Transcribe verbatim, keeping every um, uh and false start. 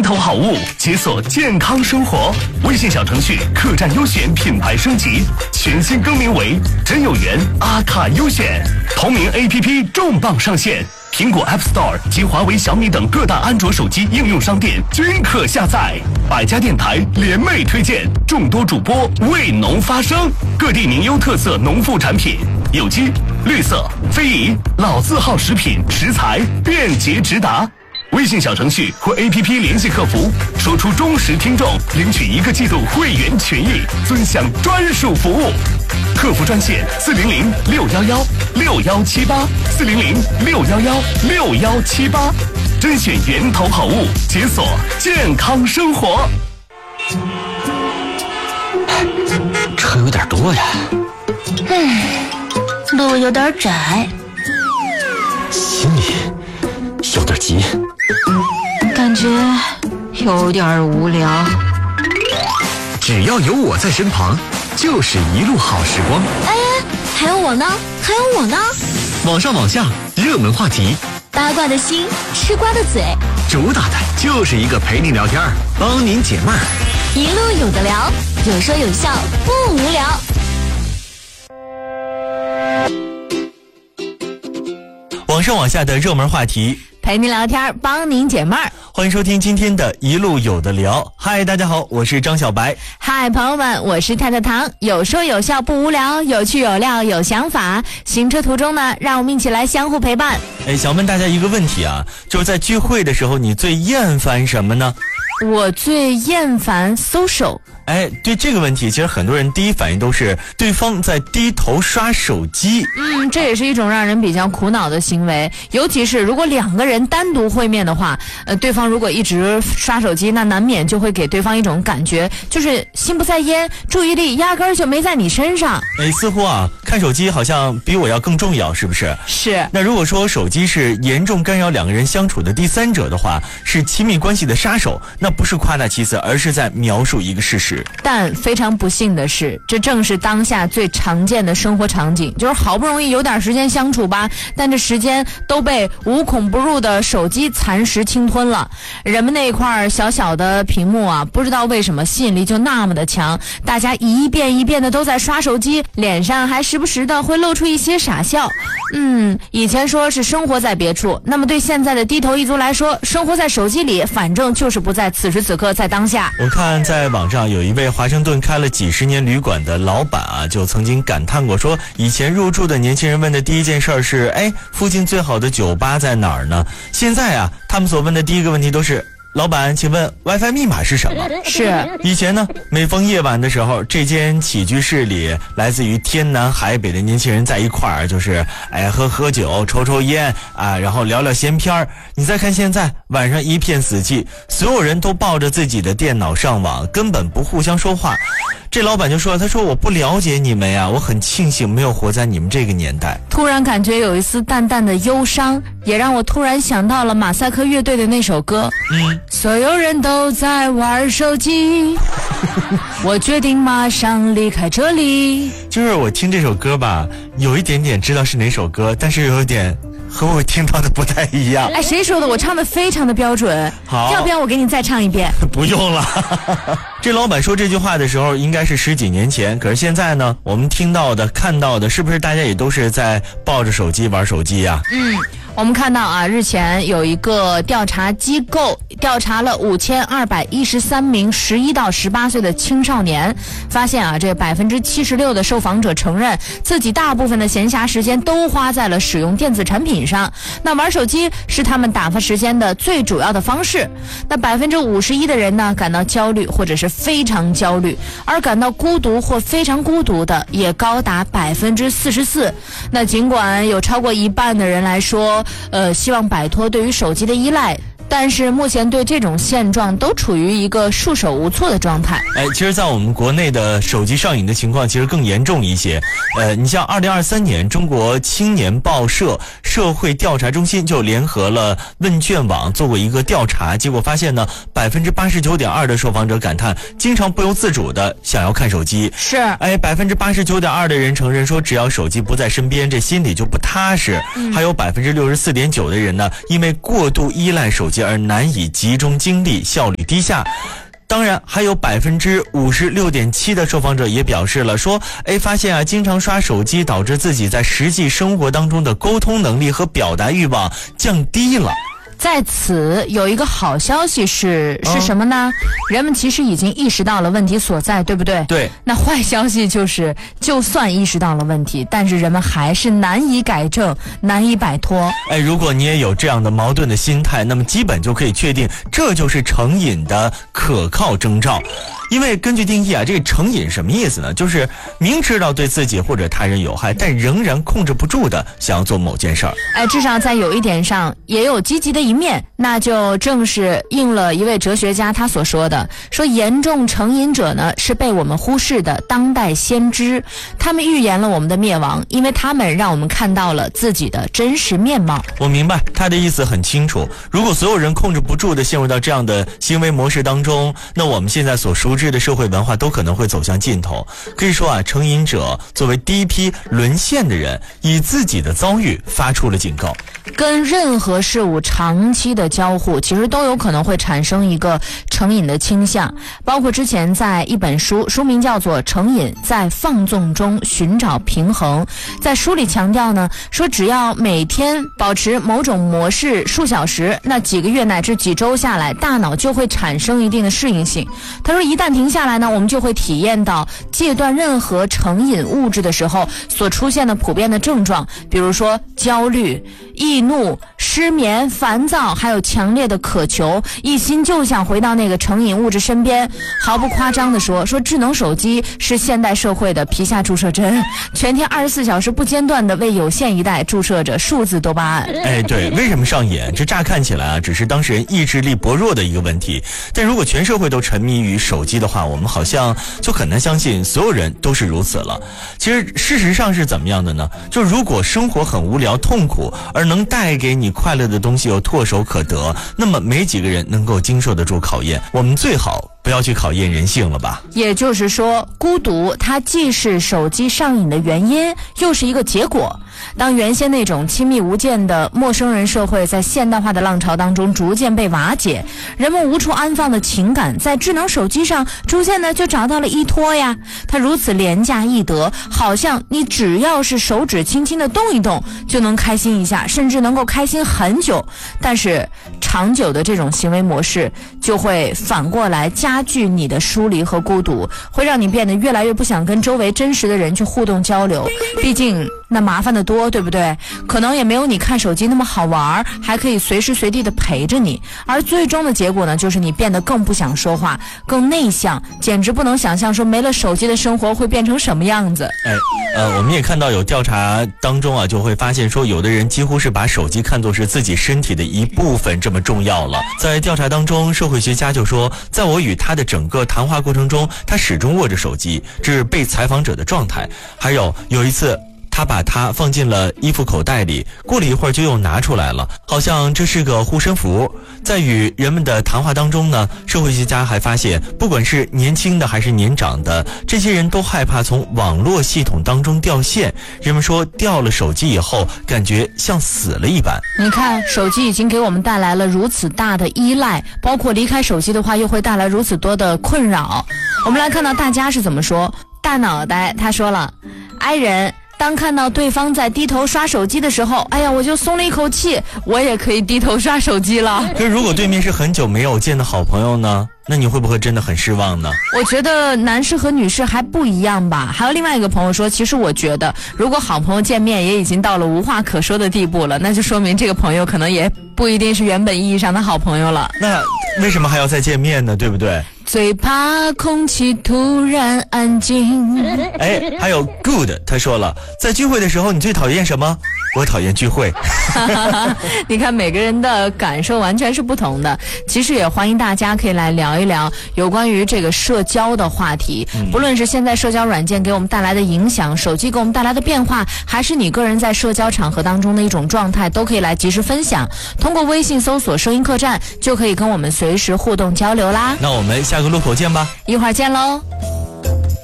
头好物，解锁健康生活。微信小程序客栈优选品牌升级，全新更名为真有缘阿卡优选。同名 A P P 重磅上线，苹果 App Store 及华为、小米等各大安卓手机应用商店均可下载。百家电台联袂推荐，众多主播为农发声，各地名优特色农副产品，有机、绿色、非遗、老字号食品食材便捷直达。微信小程序或 A P P 联系客服，说出忠实听众，领取一个季度会员权益，尊享专属服务。客服专线四零零六幺幺六幺七八四零零六幺幺六幺七八，甄选源头好物，解锁健康生活。 车有点多呀， 唉，路有点窄， 心里有点急， 感觉有点无聊。 只要有我在身旁，就是一路好时光。 哎，还有我呢，还有我呢。 网上网下，热门话题， 八卦的心，吃瓜的嘴， 主打的就是一个陪你聊天，帮您解闷儿。 一路有的聊，有说有笑，不无聊。 网上网下的热门话题， 陪您聊天，帮您解闷儿。 欢迎收听今天的一路有的聊。嗨，大家好，我是张小白。 嗨，朋友们，我是太太糖。有说有笑不无聊，有趣有料有想法。行车途中呢，让我们一起来相互陪伴。 哎，想问大家一个问题啊，就是在聚会的时候，你最厌烦什么呢？ 我最厌烦 social。 哎，对这个问题，其实很多人第一反应都是对方在低头刷手机。 嗯，这也是一种让人比较苦恼的行为，尤其是如果两个人单独会面的话，呃，对方如果一直刷手机，那难免就会给对方一种感觉，就是心不在焉，注意力压根儿就没在你身上。 哎，似乎啊，看手机好像比我要更重要，是不是？ 是。 那如果说手机是严重干扰两个人相处的第三者的话，是亲密关系的杀手，那不是夸大其词，而是在描述一个事实。 但非常不幸的是，这正是当下最常见的生活场景，就是好不容易有点时间相处吧，但这时间都被无孔不入的手机蚕食侵吞了。人们那块小小的屏幕啊，不知道为什么吸引力就那么的强，大家一遍一遍的都在刷手机，脸上还时不时的会露出一些傻笑。嗯，以前说是生活在别处，那么对现在的低头一族来说，生活在手机里，反正就是不在此时此刻，在当下。 我看在网上有一位华盛顿开了几十年旅馆的老板啊，就曾经感叹过说，以前入住的年轻人问的第一件事是，哎，附近最好的酒吧在哪儿呢？现在啊，他们所问的第一个问题都是，老板，请问 WiFi 密码是什么？ 是。 以前呢，每逢夜晚的时候，这间起居室里来自于天南海北的年轻人在一块儿，就是哎喝喝酒、抽抽烟啊，然后聊聊闲篇儿。你再看现在，晚上一片死寂，所有人都抱着自己的电脑上网，根本不互相说话。这老板就说，他说我不了解你们呀，我很庆幸没有活在你们这个年代。 突然感觉有一丝淡淡的忧伤，也让我突然想到了马赛克乐队的那首歌。嗯，所有人都在玩手机，我决定马上离开这里。 就是我听这首歌吧，有一点点知道是哪首歌，但是有一点和我听到的不太一样。 哎，谁说的？我唱的非常的标准。 好， 要不要我给你再唱一遍？ 不用了。这老板说这句话的时候应该是十几年前，可是现在呢，我们听到的看到的是不是大家也都是在抱着手机玩手机呀？ 嗯，我们看到啊，日前有一个调查机构调查了五千二百一十三名十一到十八岁的青少年，发现啊，这百分之七十六的受访者承认自己大部分的闲暇时间都花在了使用电子产品上。那玩手机是他们打发时间的最主要的方式。那百分之五十一的人呢，感到焦虑或者是非常焦虑，而感到孤独或非常孤独的也高达百分之四十四。那尽管有超过一半的人来说，呃，希望摆脱对于手机的依赖，但是目前对这种现状都处于一个束手无措的状态。 哎，其实在我们国内的手机上瘾的情况其实更严重一些。呃，你像二零二三年中国青年报社社会调查中心就联合了问卷网做过一个调查，结果发现呢，百分之八十九点二的受访者感叹经常不由自主的想要看手机。 是。 哎，百分之八十九点二的人承认说，只要手机不在身边，这心里就不踏实。嗯、还有百分之六十四点九的人呢，因为过度依赖手机机而难以集中精力，效率低下。当然，还有百分之五十六点七的受访者也表示了说，哎，发现啊，经常刷手机导致自己在实际生活当中的沟通能力和表达欲望降低了。 在此有一个好消息是是什么呢？人们其实已经意识到了问题所在，对不对？ 对。 那坏消息就是，就算意识到了问题，但是人们还是难以改正，难以摆脱。 哎，如果你也有这样的矛盾的心态，那么基本就可以确定，这就是成瘾的可靠征兆。因为根据定义啊，这个成瘾什么意思呢？就是明知道对自己或者他人有害，但仍然控制不住的想要做某件事儿。 哎，至少在有一点上也有积极的一面，那就正是应了一位哲学家他所说的，说严重成瘾者呢是被我们忽视的当代先知，他们预言了我们的灭亡，因为他们让我们看到了自己的真实面貌。 我明白他的意思很清楚，如果所有人控制不住的陷入到这样的行为模式当中，那我们现在所熟知的社会文化都可能会走向尽头。可以说啊，成瘾者作为第一批沦陷的人，以自己的遭遇发出了警告。 跟任何事物长期的交互，其实都有可能会产生一个成瘾的倾向。包括之前在一本书，书名叫做《成瘾在放纵中寻找平衡》，在书里强调呢，说只要每天保持某种模式数小时，那几个月乃至几周下来，大脑就会产生一定的适应性。他说一旦停下来呢，我们就会体验到戒断任何成瘾物质的时候所出现的普遍的症状，比如说焦虑、易怒、失眠、烦躁，还有强烈的渴求，一心就想回到那个成瘾物质身边。毫不夸张地说，说智能手机是现代社会的皮下注射针，全天二十四小时不间断地为有限一代注射着数字多巴胺。 哎，对，为什么上瘾？这乍看起来啊，只是当事人意志力薄弱的一个问题。但如果全社会都沉迷于手机的话，我们好像就很难相信所有人都是如此了。其实事实上是怎么样的呢？就如果生活很无聊痛苦，而能带给你快乐的东西又唾手可得，那么没几个人能够经受得住考验。我们最好不要去考验人性了吧。 也就是说，孤独它既是手机上瘾的原因，又是一个结果。当原先那种亲密无间的陌生人社会在现代化的浪潮当中逐渐被瓦解，人们无处安放的情感在智能手机上逐渐的就找到了依托呀。它如此廉价易得，好像你只要是手指轻轻的动一动就能开心一下，甚至能够开心很久。但是长久的这种行为模式就会反过来加剧你的疏离和孤独，会让你变得越来越不想跟周围真实的人去互动交流。毕竟那麻烦的多，对不对？可能也没有你看手机那么好玩，还可以随时随地的陪着你。而最终的结果呢，就是你变得更不想说话，更内向，简直不能想象说没了手机的生活会变成什么样子。 哎，呃，我们也看到有调查当中啊，就会发现说，有的人几乎是把手机看作是自己身体的一部分这么重要了。在调查当中，社会学家就说，在我与他的整个谈话过程中，他始终握着手机，这是被采访者的状态。还有有一次，他把它放进了衣服口袋里，过了一会儿就又拿出来了，好像这是个护身符。在与人们的谈话当中呢，社会学家还发现，不管是年轻的还是年长的，这些人都害怕从网络系统当中掉线。人们说，掉了手机以后，感觉像死了一般。 你看，手机已经给我们带来了如此大的依赖，包括离开手机的话，又会带来如此多的困扰。我们来看到大家是怎么说。大脑袋他说了， I 人当看到对方在低头刷手机的时候，哎呀，我就松了一口气，我也可以低头刷手机了。 可是如果对面是很久没有见的好朋友呢，那你会不会真的很失望呢？ 我觉得男士和女士还不一样吧。还有另外一个朋友说，其实我觉得如果好朋友见面也已经到了无话可说的地步了，那就说明这个朋友可能也不一定是原本意义上的好朋友了。 那为什么还要再见面呢？对不对？ 最怕空气突然安静。 哎，还有 good 他说了，在聚会的时候你最讨厌什么？我讨厌聚会。 你看每个人的感受完全是不同的。其实也欢迎大家可以来聊一聊有关于这个社交的话题、嗯、不论是现在社交软件给我们带来的影响，手机给我们带来的变化，还是你个人在社交场合当中的一种状态，都可以来及时分享。通过微信搜索声音客栈就可以跟我们随时互动交流啦。 那我们下个路口见吧， 一会儿见喽。